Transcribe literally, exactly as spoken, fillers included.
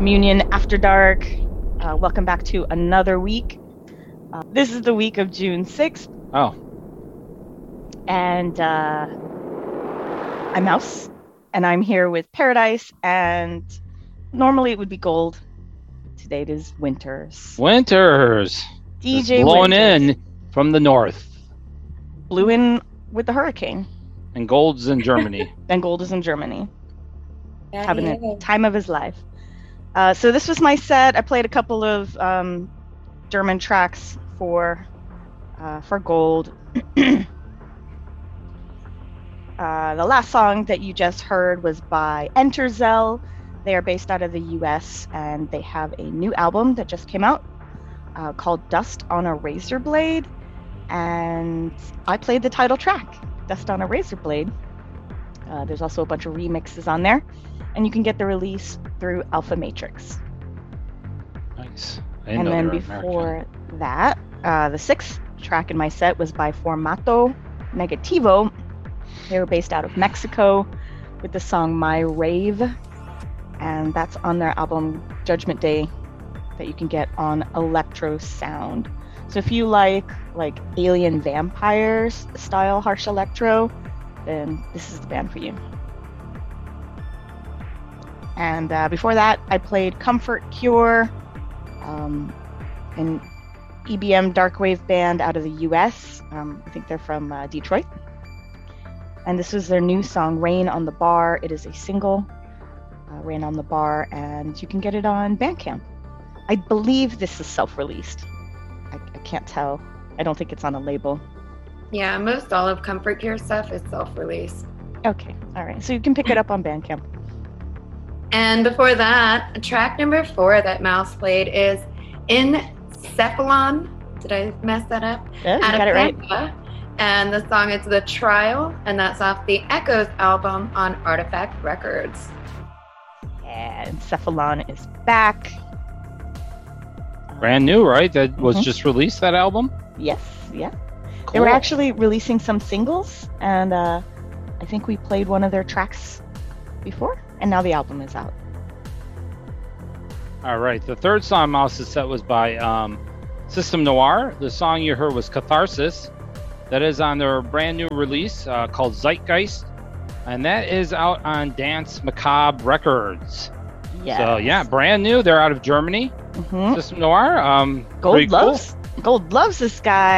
Communion After Dark. Uh, welcome back to another week. Uh, this is the week of June sixth. Oh. And uh, I'm Mouse, and I'm here with Paradise, and normally it would be Gold. Today it is Winters. Winters. D J Just blowing Winters. in from the north. Blew in with the hurricane. And Gold's in Germany. And Gold is in Germany. Yeah, Having yeah. the time of his life. Uh, so this was my set. I played a couple of um, German tracks for uh, for Gold. uh, the last song that you just heard was by Enterzell. They are based out of the U S and they have a new album that just came out uh, called Dust on a Razor Blade. And I played the title track, Dust on a Razor Blade. Uh, there's also a bunch of remixes on there. And you can get the release through Alpha Matrix. Nice. And then before American. that, uh, the sixth track in my set was by Formato Negativo. They were based out of Mexico with the song My Rave. And that's on their album Judgment Day that you can get on Electro Sound. So if you like like Alien Vampires style harsh electro, then this is the band for you. And uh, before that, I played Comfort Cure, um, an E B M darkwave band out of the U S. Um, I think they're from uh, Detroit. And this was their new song, Rain on the Bar. It is a single, uh, Rain on the Bar, and you can get it on Bandcamp. I believe this is self-released. I, I can't tell. I don't think it's on a label. Yeah, most all of Comfort Cure stuff is self-release. Okay, all right. So you can pick it up on Bandcamp. And before that, track number four that Mouse played is Encephalon. Did I mess that up? Yeah, you got it right. Tampa. And the song is The Trial, and that's off the Echoes album on Artifact Records. Yeah, Encephalon is back. Brand new, right? That was Mhm. just released, that album? Yes, yeah. Cool. They were actually releasing some singles, and uh, I think we played one of their tracks before, and now the album is out. All right. The third song Mouse's set was by um, System Noir. The song you heard was Catharsis. That is on their brand new release uh, called Zeitgeist. And that is out on Dance Macabre Records. Yeah. So, yeah, brand new. They're out of Germany. Mm-hmm. System Noir. Um, Gold pretty cool. loves Gold loves this guy.